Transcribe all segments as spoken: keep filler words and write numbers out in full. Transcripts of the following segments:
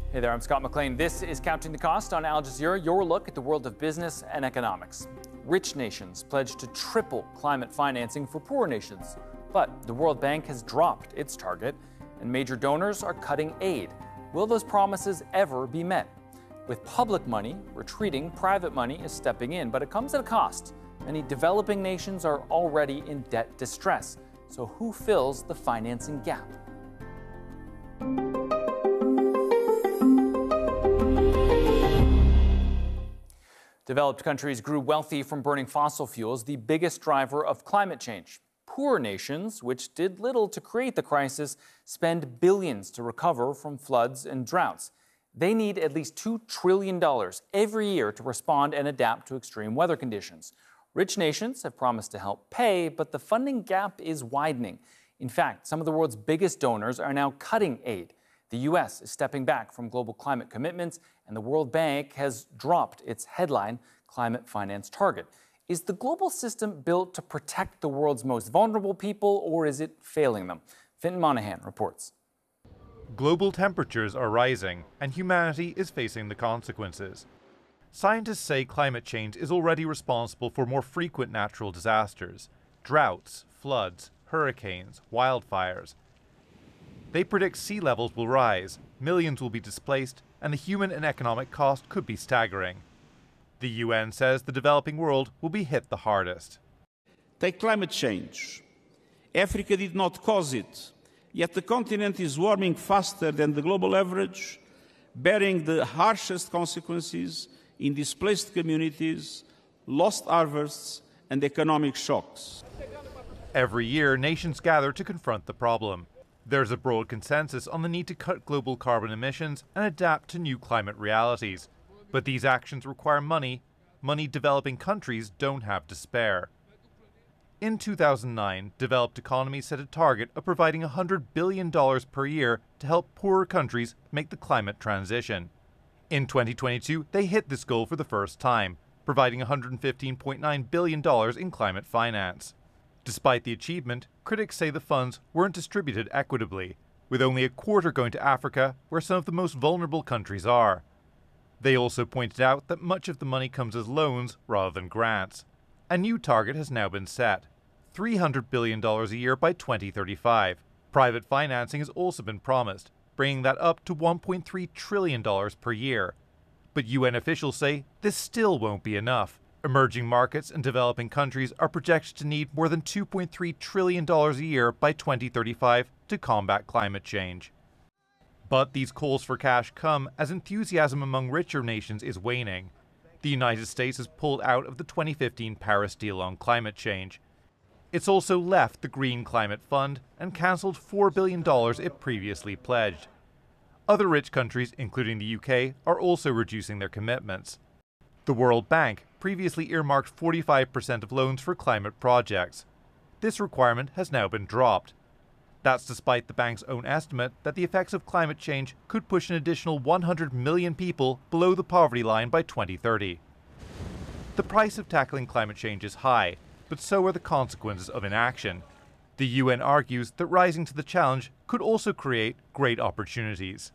Hey there, I'm Scott McLean. This is Counting the Cost on Al Jazeera, your look at the world of business and economics. Rich nations pledge to triple climate financing for poor nations, but the World Bank has dropped its target, and major donors are cutting aid. Will those promises ever be met? With public money retreating, private money is stepping in, but it comes at a cost. Many developing nations are already in debt distress. So who fills the financing gap? Developed countries grew wealthy from burning fossil fuels, the biggest driver of climate change. Poor nations, which did little to create the crisis, spend billions to recover from floods and droughts. They need at least two trillion dollars every year to respond and adapt to extreme weather conditions. Rich nations have promised to help pay, but the funding gap is widening. In fact, some of the world's biggest donors are now cutting aid. The U S is stepping back from global climate commitments, and the World Bank has dropped its headline climate finance target. Is the global system built to protect the world's most vulnerable people, or is it failing them? Fintan Monahan reports. Global temperatures are rising, and humanity is facing the consequences. Scientists say climate change is already responsible for more frequent natural disasters: droughts, floods, hurricanes, wildfires. They predict sea levels will rise, millions will be displaced, and the human and economic cost could be staggering. The U N says the developing world will be hit the hardest. Take climate change. Africa did not cause it, yet the continent is warming faster than the global average, bearing the harshest consequences in displaced communities, lost harvests, and economic shocks. Every year, nations gather to confront the problem. There's a broad consensus on the need to cut global carbon emissions and adapt to new climate realities. But these actions require money, money developing countries don't have to spare. In two thousand nine, developed economies set a target of providing one hundred billion dollars per year to help poorer countries make the climate transition. In twenty twenty-two, they hit this goal for the first time, providing one hundred fifteen point nine billion dollars in climate finance. Despite the achievement, critics say the funds weren't distributed equitably, with only a quarter going to Africa, where some of the most vulnerable countries are. They also pointed out that much of the money comes as loans rather than grants. A new target has now been set: three hundred billion dollars a year by twenty thirty-five. Private financing has also been promised, bringing that up to one point three trillion dollars per year. But U N officials say this still won't be enough. Emerging markets and developing countries are projected to need more than two point three trillion dollars a year by twenty thirty-five to combat climate change. But these calls for cash come as enthusiasm among richer nations is waning. The United States has pulled out of the twenty fifteen Paris deal on climate change. It's also left the Green Climate Fund and cancelled four billion dollars it previously pledged. Other rich countries, including the U K, are also reducing their commitments. The World Bank previously earmarked forty-five percent of loans for climate projects. This requirement has now been dropped. That's despite the bank's own estimate that the effects of climate change could push an additional one hundred million people below the poverty line by twenty thirty. The price of tackling climate change is high, but so are the consequences of inaction. The U N argues that rising to the challenge could also create great opportunities.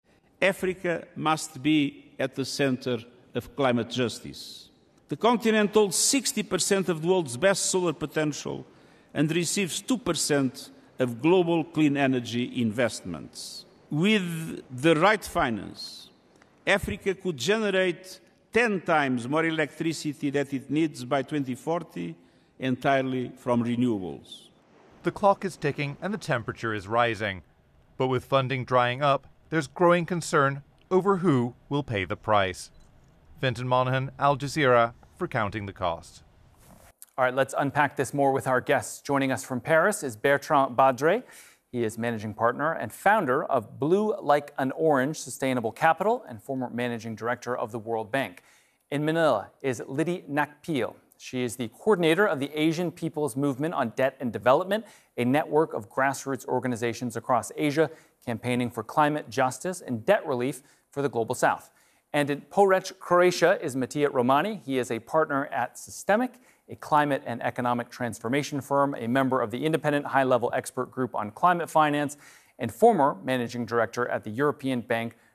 Africa must be at the center of climate justice. The continent holds sixty percent of the world's best solar potential and receives two percent of global clean energy investments. With the right finance, Africa could generate ten times more electricity than it needs by twenty forty, entirely from renewables. The clock is ticking and the temperature is rising. But with funding drying up, there's growing concern over who will pay the price. Fintan Monahan, Al Jazeera, for Counting the Cost. All right, let's unpack this more with our guests. Joining us from Paris is Bertrand Badre. He is managing partner and founder of Blue Like an Orange Sustainable Capital and former managing director of the World Bank. In Manila is Lydie Nakpil. She is the coordinator of the Asian People's Movement on Debt and Development, a network of grassroots organizations across Asia campaigning for climate justice and debt relief for the Global South. And in Poreč, Croatia is Mattia Romani. He is a partner at Systemic, a climate and economic transformation firm, a member of the independent high-level expert group on climate finance, and former managing director at the European Bank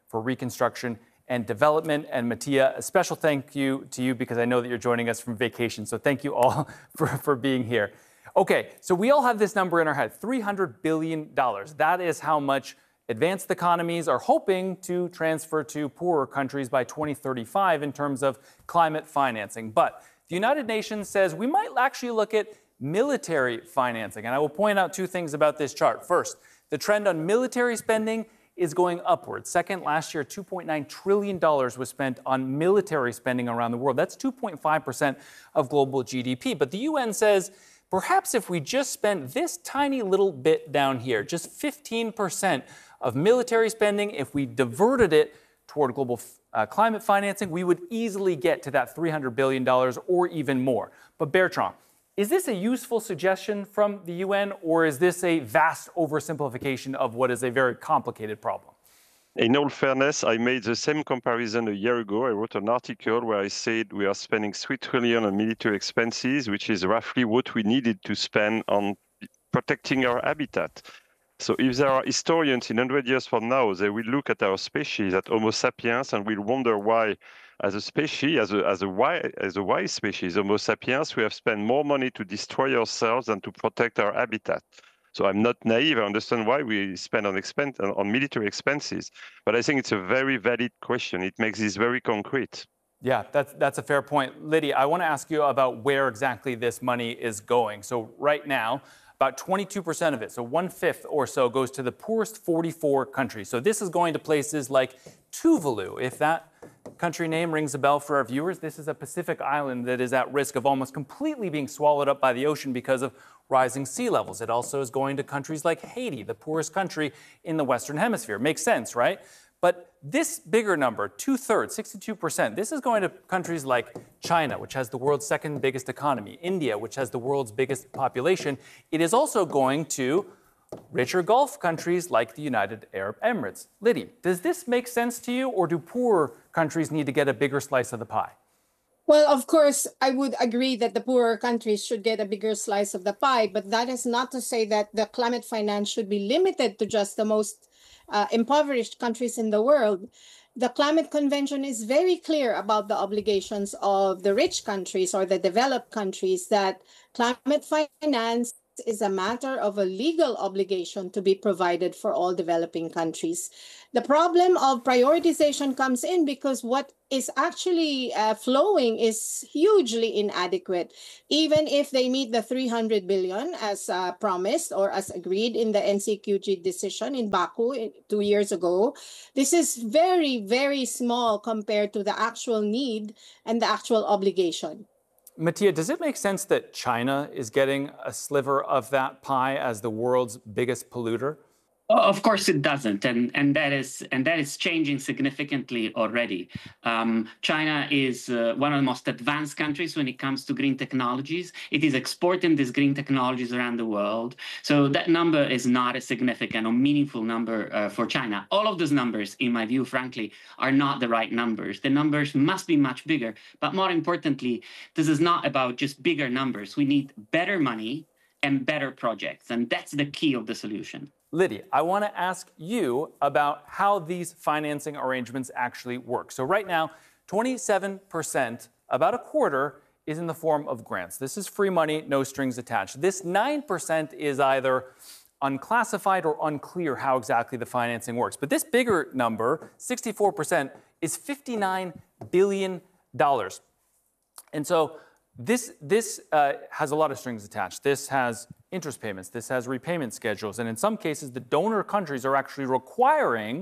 for Reconstruction and Development. And Mattia, a special thank you to you because I know that you're joining us from vacation. So thank you all for, for being here. Okay, so we all have this number in our head, three hundred billion dollars. That is how much advanced economies are hoping to transfer to poorer countries by twenty thirty-five in terms of climate financing. But the United Nations says we might actually look at military financing. And I will point out two things about this chart. First, the trend on military spending is going upward. Second, last year, two point nine trillion dollars was spent on military spending around the world. That's two point five percent of global G D P. But the U N says perhaps if we just spent this tiny little bit down here, just fifteen percent of military spending, if we diverted it toward global uh, climate financing, we would easily get to that three hundred billion dollars or even more. But Bertrand, is this a useful suggestion from the U N, or is this a vast oversimplification of what is a very complicated problem? In all fairness, I made the same comparison a year ago. I wrote an article where I said we are spending three trillion dollars on military expenses, which is roughly what we needed to spend on protecting our habitat. So if there are historians in one hundred years from now, they will look at our species, at Homo sapiens, and will wonder why, as a species, as a, as a, wise, as a wise species, Homo sapiens, we have spent more money to destroy ourselves than to protect our habitat. So I'm not naive. I understand why we spend on, expense, on military expenses. But I think it's a very valid question. It makes this very concrete. Yeah, that's, that's a fair point. Liddy, I want to ask you about where exactly this money is going. So right now, about twenty-two percent of it, so one-fifth or so, goes to the poorest forty-four countries. So this is going to places like Tuvalu. If that country name rings a bell for our viewers, this is a Pacific island that is at risk of almost completely being swallowed up by the ocean because of rising sea levels. It also is going to countries like Haiti, the poorest country in the Western Hemisphere. Makes sense, right? But this bigger number, two-thirds, sixty-two percent, this is going to countries like China, which has the world's second biggest economy, India, which has the world's biggest population. It is also going to richer Gulf countries like the United Arab Emirates. Liddy, does this make sense to you, or do poorer countries need to get a bigger slice of the pie? Well, of course, I would agree that the poorer countries should get a bigger slice of the pie, but that is not to say that the climate finance should be limited to just the most Uh, impoverished countries in the world. The Climate Convention is very clear about the obligations of the rich countries or the developed countries, that climate finance is a matter of a legal obligation to be provided for all developing countries. The problem of prioritization comes in because what is actually uh, flowing is hugely inadequate. Even if they meet the three hundred billion as uh, promised or as agreed in the N C Q G decision in Baku two years ago, this is very, very small compared to the actual need and the actual obligation. Mattia, does it make sense that China is getting a sliver of that pie as the world's biggest polluter? Of course it doesn't, and and that is and that is changing significantly already. Um, China is uh, one of the most advanced countries when it comes to green technologies. It is exporting these green technologies around the world. So that number is not a significant or meaningful number uh, for China. All of those numbers, in my view, frankly, are not the right numbers. The numbers must be much bigger. But more importantly, this is not about just bigger numbers. We need better money and better projects, and that's the key of the solution. Liddy, I want to ask you about how these financing arrangements actually work. So right now, twenty-seven percent, about a quarter, is in the form of grants. This is free money, no strings attached. This nine percent is either unclassified or unclear how exactly the financing works. But this bigger number, sixty-four percent, is fifty-nine billion dollars. And so This, this uh, has a lot of strings attached. This has interest payments. This has repayment schedules. And in some cases, the donor countries are actually requiring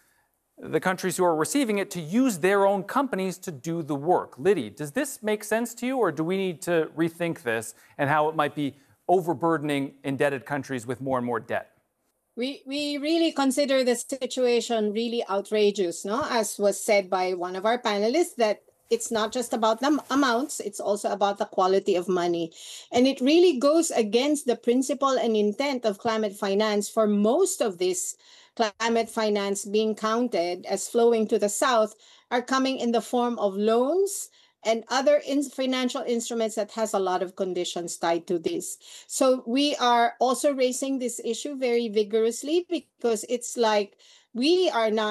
the countries who are receiving it to use their own companies to do the work. Liddy, does this make sense to you, or do we need to rethink this and how it might be overburdening indebted countries with more and more debt? We, we really consider the situation really outrageous, no? As was said by one of our panelists, that it's not just about the amounts, it's also about the quality of money. And it really goes against the principle and intent of climate finance. For most of this climate finance being counted as flowing to the South are coming in the form of loans and other in financial instruments that has a lot of conditions tied to this. So we are also raising this issue very vigorously because it's like we are not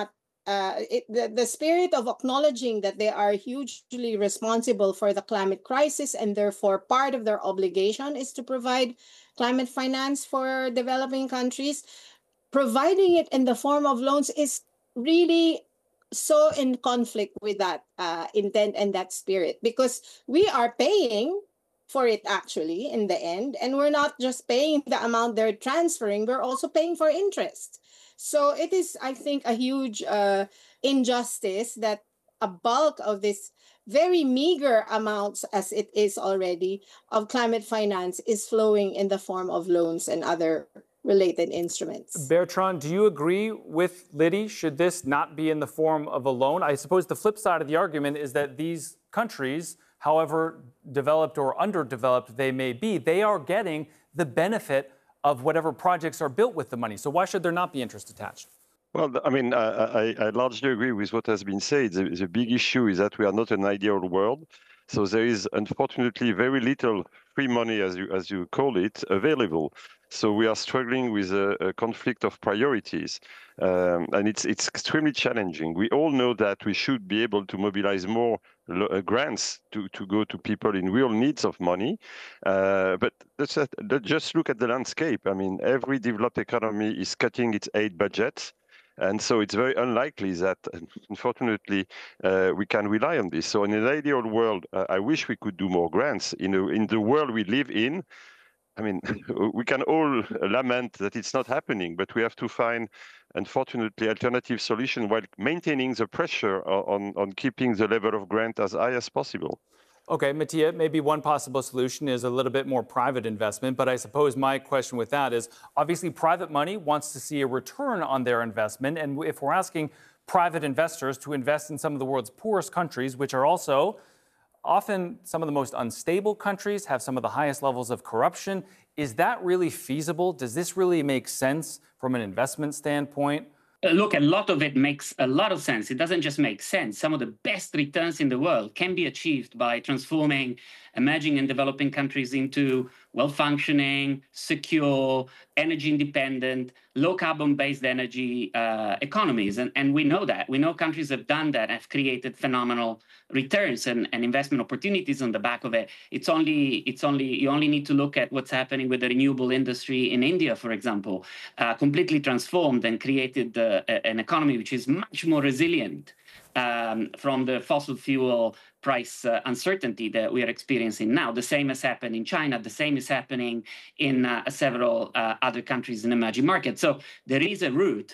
uh, it, the, the spirit of acknowledging that they are hugely responsible for the climate crisis, and therefore part of their obligation is to provide climate finance for developing countries, providing it in the form of loans is really so in conflict with that uh, intent and that spirit, because we are paying for it actually in the end, and we're not just paying the amount they're transferring, we're also paying for interest. So it is, I think, a huge uh, injustice that a bulk of this very meager amounts, as it is already, of climate finance is flowing in the form of loans and other related instruments. Bertrand, do you agree with Liddy? Should this not be in the form of a loan? I suppose the flip side of the argument is that these countries, however developed or underdeveloped they may be, they are getting the benefit of whatever projects are built with the money. So why should there not be interest attached? Well, I mean, I, I, I largely agree with what has been said. The, the big issue is that we are not an ideal world. So there is, unfortunately, very little free money, as you, as you call it, available. So we are struggling with a, a conflict of priorities. Um, and it's, it's extremely challenging. We all know that we should be able to mobilize more uh, grants to, to go to people in real needs of money. Uh, but let's, uh, just look at the landscape. I mean, every developed economy is cutting its aid budget. And so it's very unlikely that, unfortunately, uh, we can rely on this. So in an ideal world, uh, I wish we could do more grants. In, a, in the world we live in, I mean, we can all lament that it's not happening, but we have to find, unfortunately, alternative solutions while maintaining the pressure on, on keeping the level of grant as high as possible. Okay, Mattia, maybe one possible solution is a little bit more private investment, but I suppose my question with that is, obviously private money wants to see a return on their investment, and if we're asking private investors to invest in some of the world's poorest countries, which are also often some of the most unstable countries, have some of the highest levels of corruption, is that really feasible? Does this really make sense from an investment standpoint? Look, a lot of it makes a lot of sense. It doesn't just make sense. Some of the best returns in the world can be achieved by transforming emerging and developing countries into well-functioning, secure, energy-independent, low-carbon-based energy uh, economies. And, and we know that. We know countries have done that, have created phenomenal returns and, and investment opportunities on the back of it. It's only, it's only, you only need to look at what's happening with the renewable industry in India, for example, uh, completely transformed and created uh, an economy which is much more resilient um, from the fossil fuel price uh, uncertainty that we are experiencing now. The same has happened in China. The same is happening in uh, several uh, other countries in emerging markets. So there is a route